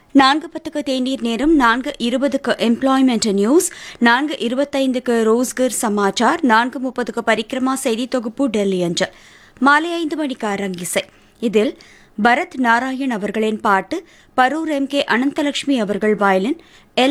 4:10க்கு தேநீர் நேரம், 4:20க்கு employment news, 4:25க்கு Rozgar Samachar, 4:30க்கு parikrama செய்தி தொகுப்பு டெல்லி அஞ்சல். மாலை 5 மணிக்கு அரங்கிசை. இதில் பரத் நாராயண் அவர்களின் பாட்டு, பரூர் எம்.கே. அனந்தலட்சுமி அவர்கள் வயலின், எல்